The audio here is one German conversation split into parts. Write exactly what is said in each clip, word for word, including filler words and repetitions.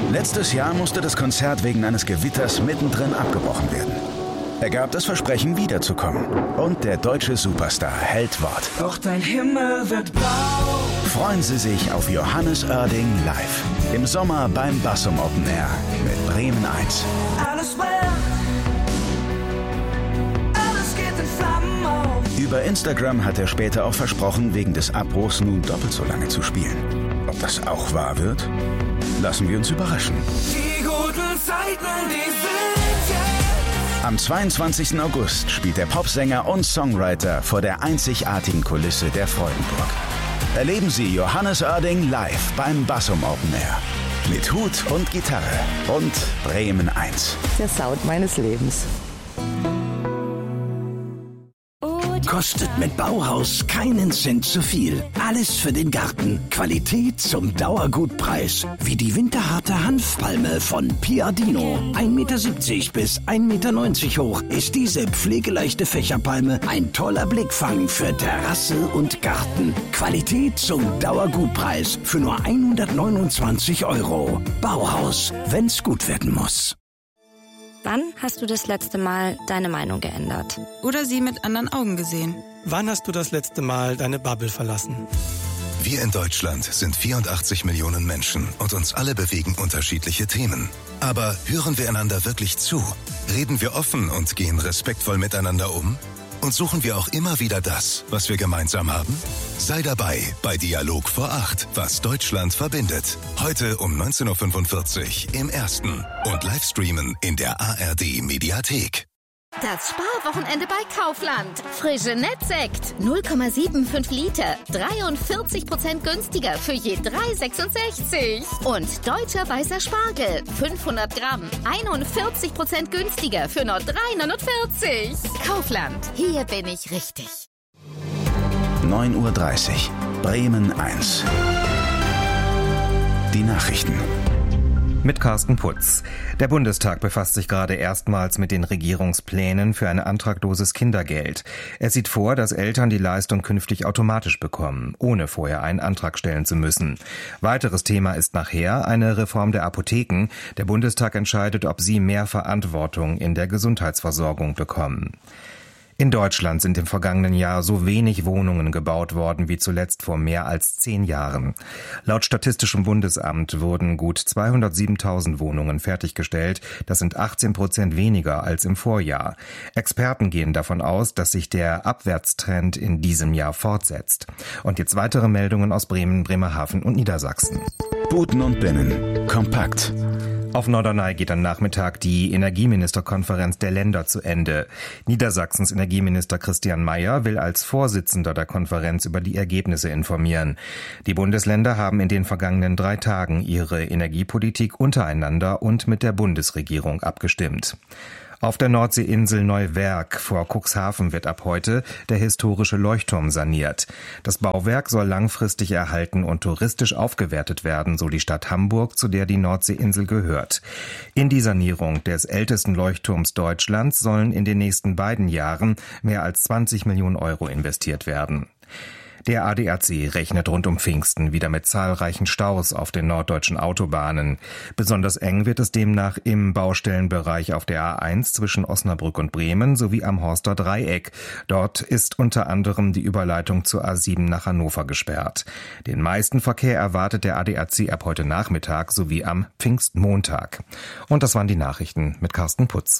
Letztes Jahr musste das Konzert wegen eines Gewitters mittendrin abgebrochen werden. Er gab das Versprechen, wiederzukommen. Und der deutsche Superstar hält Wort. Doch dein Himmel wird blau. Freuen Sie sich auf Johannes Oerding live. Im Sommer beim Bassum Open Air mit Bremen eins. Alles brennt. Alles geht in Flammen auf. Über Instagram hat er später auch versprochen, wegen des Abbruchs nun doppelt so lange zu spielen. Ob das auch wahr wird? Lassen wir uns überraschen. Die guten Zeiten, die sind jetzt. Am zweiundzwanzigsten August spielt der Popsänger und Songwriter vor der einzigartigen Kulisse der Freudenburg. Erleben Sie Johannes Oerding live beim Bassum Open Air. Mit Hut und Gitarre und Bremen eins. Der Sound meines Lebens. Kostet mit Bauhaus keinen Cent zu viel. Alles für den Garten. Qualität zum Dauergutpreis. Wie die winterharte Hanfpalme von Piadino. ein Meter siebzig bis ein Meter neunzig hoch ist diese pflegeleichte Fächerpalme ein toller Blickfang für Terrasse und Garten. Qualität zum Dauergutpreis für nur hundertneunundzwanzig Euro. Bauhaus, wenn's gut werden muss. Wann hast du das letzte Mal deine Meinung geändert? Oder sie mit anderen Augen gesehen? Wann hast du das letzte Mal deine Bubble verlassen? Wir in Deutschland sind vierundachtzig Millionen Menschen und uns alle bewegen unterschiedliche Themen. Aber hören wir einander wirklich zu? Reden wir offen und gehen respektvoll miteinander um? Und suchen wir auch immer wieder das, was wir gemeinsam haben? Sei dabei bei Dialog vor acht, was Deutschland verbindet. Heute um neunzehn Uhr fünfundvierzig im Ersten und Livestreamen in der A R D-Mediathek. Das Sparwochenende bei Kaufland. Frische Nettsekt. null Komma fünfundsiebzig Liter. dreiundvierzig Prozent günstiger für je drei Komma sechsundsechzig. Und deutscher weißer Spargel. fünfhundert Gramm. einundvierzig Prozent günstiger für nur drei Komma neunundvierzig. Kaufland. Hier bin ich richtig. neun Uhr dreißig. Bremen eins. Die Nachrichten. Mit Carsten Putz. Der Bundestag befasst sich gerade erstmals mit den Regierungsplänen für ein antragloses Kindergeld. Er sieht vor, dass Eltern die Leistung künftig automatisch bekommen, ohne vorher einen Antrag stellen zu müssen. Weiteres Thema ist nachher eine Reform der Apotheken. Der Bundestag entscheidet, ob sie mehr Verantwortung in der Gesundheitsversorgung bekommen. In Deutschland sind im vergangenen Jahr so wenig Wohnungen gebaut worden wie zuletzt vor mehr als zehn Jahren. Laut Statistischem Bundesamt wurden gut zweihundertsiebentausend Wohnungen fertiggestellt. Das sind achtzehn Prozent weniger als im Vorjahr. Experten gehen davon aus, dass sich der Abwärtstrend in diesem Jahr fortsetzt. Und jetzt weitere Meldungen aus Bremen, Bremerhaven und Niedersachsen. Buten und Binnen. Kompakt. Auf Norderney geht am Nachmittag die Energieministerkonferenz der Länder zu Ende. Niedersachsens Energieminister Christian Mayer will als Vorsitzender der Konferenz über die Ergebnisse informieren. Die Bundesländer haben in den vergangenen drei Tagen ihre Energiepolitik untereinander und mit der Bundesregierung abgestimmt. Auf der Nordseeinsel Neuwerk vor Cuxhaven wird ab heute der historische Leuchtturm saniert. Das Bauwerk soll langfristig erhalten und touristisch aufgewertet werden, so die Stadt Hamburg, zu der die Nordseeinsel gehört. In die Sanierung des ältesten Leuchtturms Deutschlands sollen in den nächsten beiden Jahren mehr als zwanzig Millionen Euro investiert werden. Der A D A C rechnet rund um Pfingsten wieder mit zahlreichen Staus auf den norddeutschen Autobahnen. Besonders eng wird es demnach im Baustellenbereich auf der A eins zwischen Osnabrück und Bremen sowie am Horster Dreieck. Dort ist unter anderem die Überleitung zur A sieben nach Hannover gesperrt. Den meisten Verkehr erwartet der A D A C ab heute Nachmittag sowie am Pfingstmontag. Und das waren die Nachrichten mit Carsten Putz.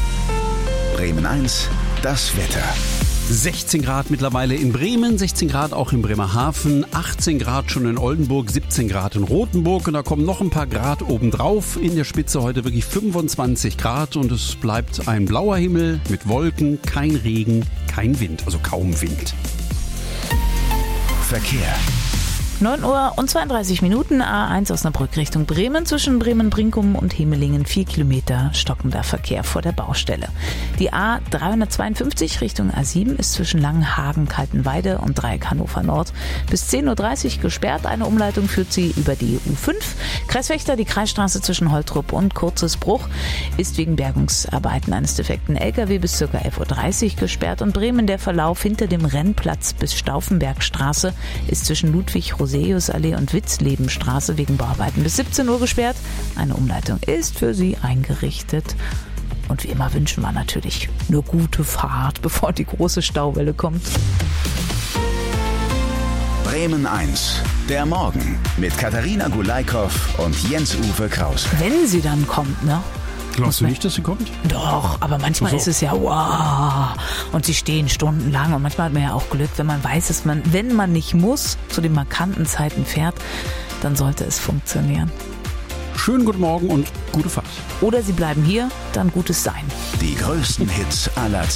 Bremen eins, das Wetter. sechzehn Grad mittlerweile in Bremen, sechzehn Grad auch in Bremerhaven, achtzehn Grad schon in Oldenburg, siebzehn Grad in Rothenburg und da kommen noch ein paar Grad obendrauf. In der Spitze heute wirklich fünfundzwanzig Grad und es bleibt ein blauer Himmel mit Wolken, kein Regen, kein Wind, also kaum Wind. Verkehr. neun Uhr und zweiunddreißig Minuten, A eins Osnabrück Richtung Bremen, zwischen Bremen-Brinkum und Hemelingen, vier Kilometer stockender Verkehr vor der Baustelle. Die A dreihundertzweiundfünfzig Richtung A sieben ist zwischen Langenhagen, Kaltenweide und Dreieck Hannover Nord bis zehn Uhr dreißig gesperrt. Eine Umleitung führt sie über die U fünf. Kreiswächter, die Kreisstraße zwischen Holtrup und Kurzesbruch ist wegen Bergungsarbeiten eines defekten L K W bis ca. elf Uhr dreißig gesperrt und Bremen, der Verlauf hinter dem Rennplatz bis Stauffenbergstraße ist zwischen Ludwig Broseliusallee und Witzlebenstraße wegen Bauarbeiten bis siebzehn Uhr gesperrt. Eine Umleitung ist für Sie eingerichtet. Und wie immer wünschen wir natürlich eine gute Fahrt, bevor die große Stauwelle kommt. Bremen eins, der Morgen mit Katharina Gulaikow und Jens-Uwe Krause. Wenn sie dann kommt, ne? Glaubst du nicht, dass sie kommt? Doch, aber manchmal so. ist es ja wow. Und sie stehen stundenlang und manchmal hat man ja auch Glück, wenn man weiß, dass man, wenn man nicht muss, zu den markanten Zeiten fährt, dann sollte es funktionieren. Schönen guten Morgen und gute Fahrt. Oder sie bleiben hier, dann gutes Sein. Die größten Hits aller Zeiten.